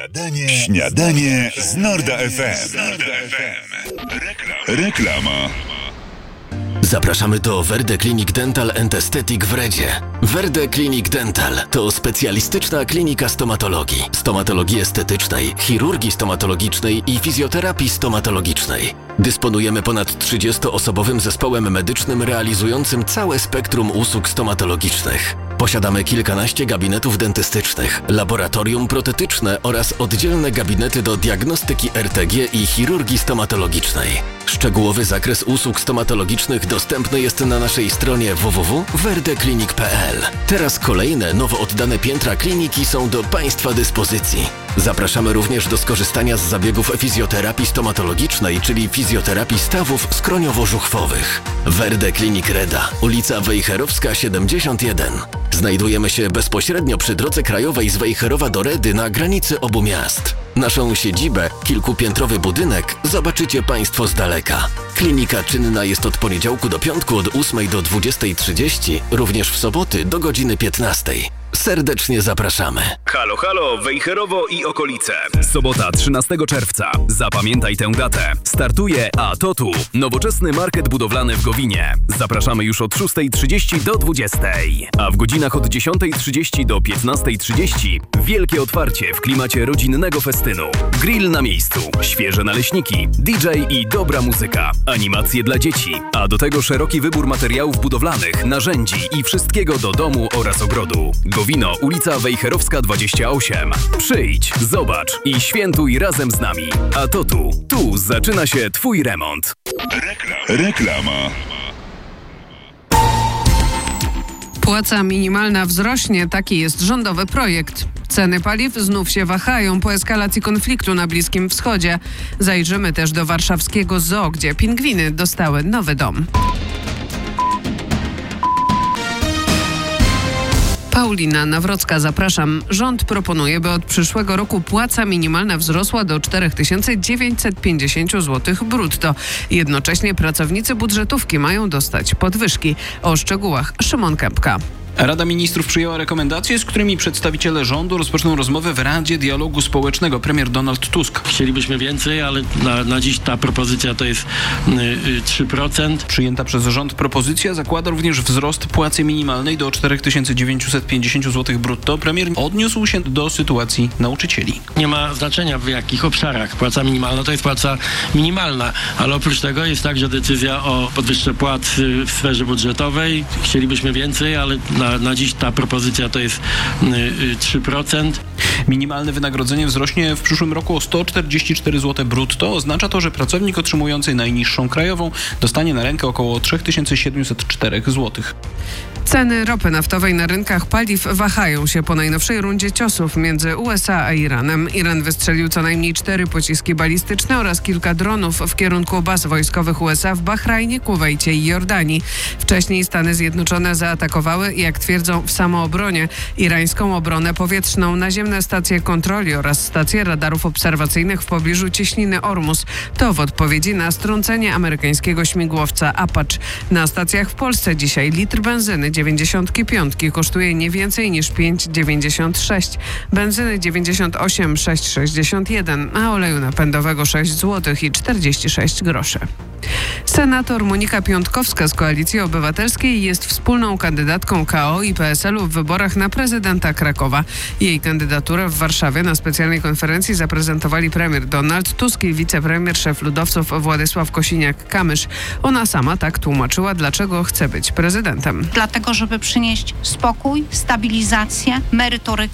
Śniadanie z Norda FM. Reklama. Zapraszamy do Verde Clinic Dental and Aesthetic w Redzie. Verde Clinic Dental to specjalistyczna klinika stomatologii estetycznej, chirurgii stomatologicznej i fizjoterapii stomatologicznej. Dysponujemy ponad 30-osobowym zespołem medycznym realizującym całe spektrum usług stomatologicznych. Posiadamy kilkanaście gabinetów dentystycznych, laboratorium protetyczne oraz oddzielne gabinety do diagnostyki RTG i chirurgii stomatologicznej. Szczegółowy zakres usług stomatologicznych dostępny jest na naszej stronie www.verdeclinic.pl. Teraz kolejne, nowo oddane piętra kliniki są do Państwa dyspozycji. Zapraszamy również do skorzystania z zabiegów fizjoterapii stomatologicznej, czyli fizjoterapii stawów skroniowo-żuchwowych. Verde Clinic Reda, ulica Wejherowska 71. Znajdujemy się bezpośrednio przy drodze krajowej z Wejherowa do Redy na granicy obu miast. Naszą siedzibę, kilkupiętrowy budynek, zobaczycie Państwo z daleka. Klinika czynna jest od poniedziałku do piątku od 8 do 20:30, również w soboty do godziny 15. Serdecznie zapraszamy. Halo, halo, Wejherowo i okolice. Sobota 13 czerwca. Zapamiętaj tę datę. Startuje Atotu, nowoczesny market budowlany w Gowinie. Zapraszamy już od 6:30 do 20:00. A w godzinach od 10:30 do 15:30 wielkie otwarcie w klimacie rodzinnego festynu. Grill na miejscu, świeże naleśniki, DJ i dobra muzyka, animacje dla dzieci, a do tego szeroki wybór materiałów budowlanych, narzędzi i wszystkiego do domu oraz ogrodu. Gowino, ulica Wejherowska 28. Przyjdź, zobacz i świętuj razem z nami. A to tu zaczyna się Twój remont. Reklama. Płaca minimalna wzrośnie, taki jest rządowy projekt. Ceny paliw znów się wahają po eskalacji konfliktu na Bliskim Wschodzie. Zajrzymy też do warszawskiego zoo, gdzie pingwiny dostały nowy dom. Paulina Nawrocka, zapraszam. Rząd proponuje, by od przyszłego roku płaca minimalna wzrosła do 4950 zł brutto. Jednocześnie pracownicy budżetówki mają dostać podwyżki. O szczegółach Szymon Kępka. Rada Ministrów przyjęła rekomendacje, z którymi przedstawiciele rządu rozpoczną rozmowę w Radzie Dialogu Społecznego. Premier Donald Tusk. Chcielibyśmy więcej, ale na dziś ta propozycja to jest 3%. Przyjęta przez rząd propozycja zakłada również wzrost płacy minimalnej do 4950 zł brutto. Premier odniósł się do sytuacji nauczycieli. Nie ma znaczenia w jakich obszarach. Płaca minimalna to jest płaca minimalna, ale oprócz tego jest także decyzja o podwyżce płac w sferze budżetowej. Chcielibyśmy więcej, ale na dziś ta propozycja to jest 3%. Minimalne wynagrodzenie wzrośnie w przyszłym roku o 144 zł brutto. Oznacza to, że pracownik otrzymujący najniższą krajową dostanie na rękę około 3704 zł. Ceny ropy naftowej na rynkach paliw wahają się po najnowszej rundzie ciosów między USA a Iranem. Iran wystrzelił co najmniej 4 pociski balistyczne oraz kilka dronów w kierunku baz wojskowych USA w Bahrajnie, Kuwejcie i Jordanii. Wcześniej Stany Zjednoczone zaatakowały, jak twierdzą, w samoobronie irańską obronę powietrzną, naziemne stacje kontroli oraz stacje radarów obserwacyjnych w pobliżu cieśniny Ormus. To w odpowiedzi na strącenie amerykańskiego śmigłowca Apache. Na stacjach w Polsce dzisiaj litr benzyny 95 kosztuje nie więcej niż 5,96, benzyny 98,661, a oleju napędowego 6 zł i 46 groszy. Senator Monika Piątkowska z Koalicji Obywatelskiej jest wspólną kandydatką KO i PSL-u w wyborach na prezydenta Krakowa. Jej kandydaturę w Warszawie na specjalnej konferencji zaprezentowali premier Donald Tusk i wicepremier, szef ludowców Władysław Kosiniak-Kamysz. Ona sama tak tłumaczyła, dlaczego chce być prezydentem. Dlatego, żeby przynieść spokój, stabilizację, merytorykę